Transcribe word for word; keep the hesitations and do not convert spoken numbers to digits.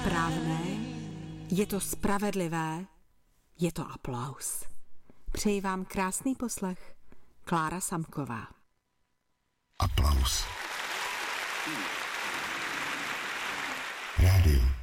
správné, je to spravedlivé, je to aplaus. Přeji vám krásný poslech. Klára Samková. Aplaus. Rádio